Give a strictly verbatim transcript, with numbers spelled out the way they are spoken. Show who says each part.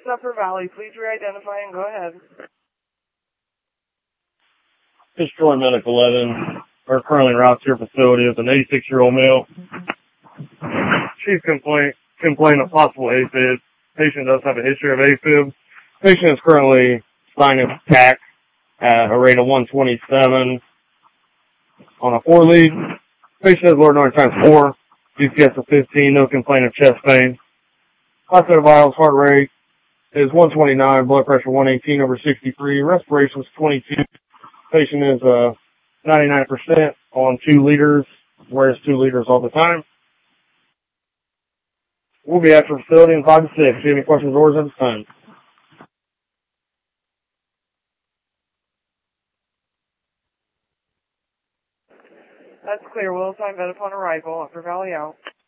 Speaker 1: Upper Valley. Please re-identify and go ahead.
Speaker 2: This is Troy Medic eleven. We're currently route to your facility with an eighty-six-year-old male. Chief complaint, complaint of possible AFib. Patient does have a history of AFib. Patient is currently sinus tach at a rate of one twenty-seven on a four lead. Patient has lower north times four. G C S of fifteen. No complaint of chest pain. Last set of vitals, heart rate is one twenty-nine. Blood pressure one eighteen over sixty-three. Respiration is twenty-two. Patient is uh, ninety-nine percent on two liters. Wears two liters all the time. We'll be at your facility in five to six. If you have any questions or orders at this time?
Speaker 1: That's clear. We'll assign vet upon arrival. Upper Valley out.